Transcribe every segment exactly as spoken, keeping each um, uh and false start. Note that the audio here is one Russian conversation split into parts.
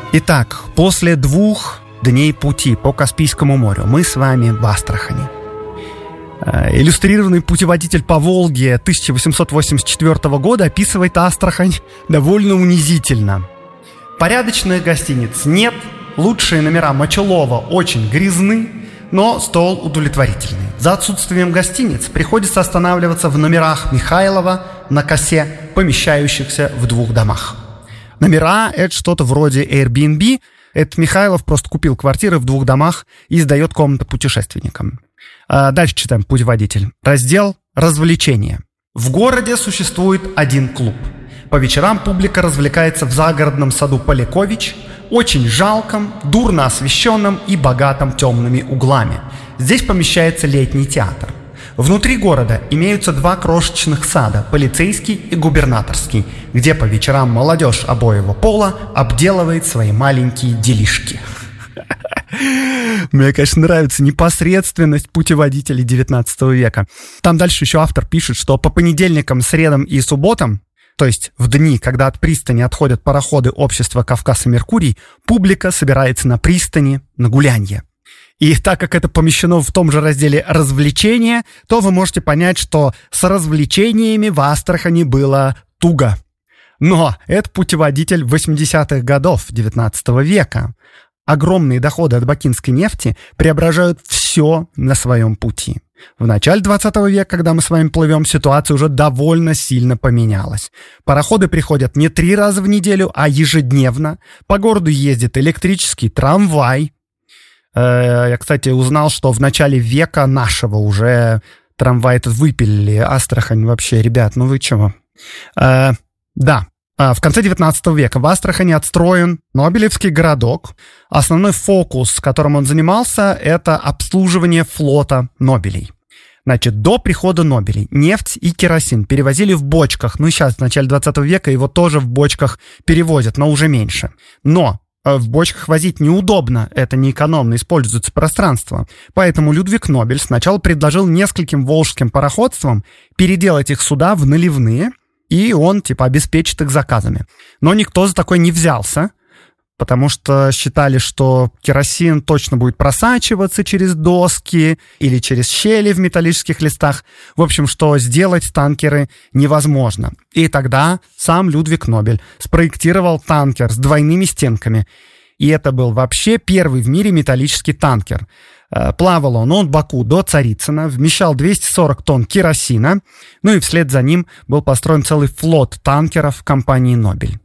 Итак, после двух дней пути по Каспийскому морю мы с вами в Астрахани. Иллюстрированный путеводитель по Волге тысяча восемьсот восемьдесят четвёртого года описывает Астрахань довольно унизительно. Порядочных гостиниц нет, лучшие номера Мочелова очень грязны, но стол удовлетворительный. За отсутствием гостиниц приходится останавливаться в номерах Михайлова на косе, помещающихся в двух домах. Номера — это что-то вроде Airbnb. Этот Михайлов просто купил квартиры в двух домах и сдает комнаты путешественникам. А дальше читаем путеводитель. Раздел «Развлечения». В городе существует один клуб. По вечерам публика развлекается в загородном саду Полякович, очень жалком, дурно освещенном и богатом темными углами. Здесь помещается летний театр. Внутри города имеются два крошечных сада, полицейский и губернаторский, где по вечерам молодежь обоего пола обделывает свои маленькие делишки. Мне, конечно, нравится непосредственность путеводителей девятнадцатого века. Там дальше еще автор пишет, что по понедельникам, средам и субботам, то есть в дни, когда от пристани отходят пароходы общества «Кавказ и Меркурий», публика собирается на пристани на гулянье. И так как это помещено в том же разделе «Развлечения», то вы можете понять, что с развлечениями в Астрахани было туго. Но это путеводитель восьмидесятых годов девятнадцатого века. Огромные доходы от бакинской нефти преображают все на своем пути. В начале двадцатого века, когда мы с вами плывем, ситуация уже довольно сильно поменялась. Пароходы приходят не три раза в неделю, а ежедневно. По городу ездит электрический трамвай. Я, кстати, узнал, что в начале века нашего уже трамвай этот выпилили. Астрахань вообще, ребят, ну вы чего? Да. В конце девятнадцатого века в Астрахани отстроен Нобелевский городок. Основной фокус, которым он занимался, это обслуживание флота Нобелей. Значит, до прихода Нобелей нефть и керосин перевозили в бочках. Ну, сейчас, в начале двадцатого века, его тоже в бочках перевозят, но уже меньше. Но в бочках возить неудобно, это неэкономно, используется пространство. Поэтому Людвиг Нобель сначала предложил нескольким волжским пароходствам переделать их суда в наливные, и он, типа, обеспечит их заказами. Но никто за такое не взялся, потому что считали, что керосин точно будет просачиваться через доски или через щели в металлических листах. В общем, что сделать танкеры невозможно. И тогда сам Людвиг Нобель спроектировал танкер с двойными стенками. И это был вообще первый в мире металлический танкер. Плавал он от Баку до Царицына, вмещал двести сорок тонн керосина, ну и вслед за ним был построен целый флот танкеров компании «Нобель».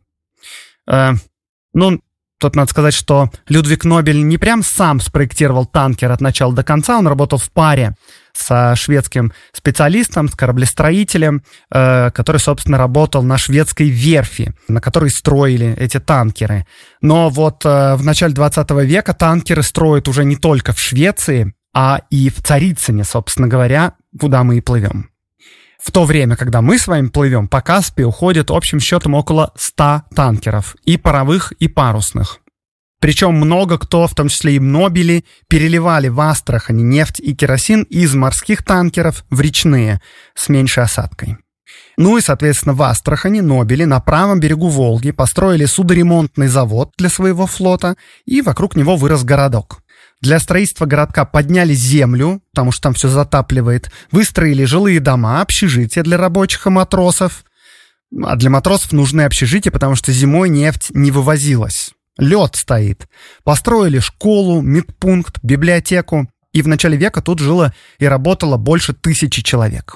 Э, ну, тут надо сказать, что Людвиг Нобель не прям сам спроектировал танкер от начала до конца, он работал в паре со шведским специалистом, с кораблестроителем, э, который, собственно, работал на шведской верфи, на которой строили эти танкеры. Но вот э, в начале двадцатого века танкеры строят уже не только в Швеции, а и в Царицыне, собственно говоря, куда мы и плывем. В то время, когда мы с вами плывем, по Каспию уходит общим счетом около ста танкеров, и паровых, и парусных. Причем много кто, в том числе и Нобели, переливали в Астрахани нефть и керосин из морских танкеров в речные с меньшей осадкой. Ну и, соответственно, в Астрахани Нобели на правом берегу Волги построили судоремонтный завод для своего флота, и вокруг него вырос городок. Для строительства городка подняли землю, потому что там все затапливает, выстроили жилые дома, общежития для рабочих и матросов. А для матросов нужны общежития, потому что зимой нефть не вывозилась. Лед стоит. Построили школу, медпункт, библиотеку. И в начале века тут жило и работало больше тысячи человек.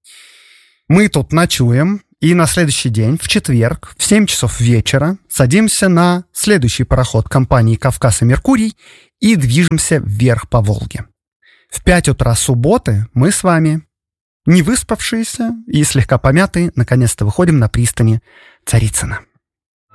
Мы тут ночуем, и на следующий день, в четверг, в семь часов вечера, садимся на следующий пароход компании «Кавказ и Меркурий» и движемся вверх по Волге. В пять утра субботы мы с вами, не выспавшиеся и слегка помятые, наконец-то выходим на пристани Царицына.